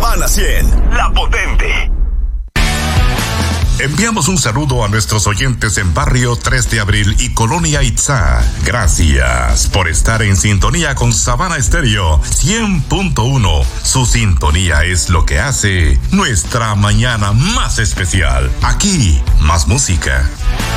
Sabana 100, La Potente. Enviamos un saludo a nuestros oyentes en Barrio 3 de Abril y Colonia Itzá. Gracias por estar en sintonía con Sabana Estéreo 100.1. Su sintonía es lo que hace nuestra mañana más especial. Aquí, más música.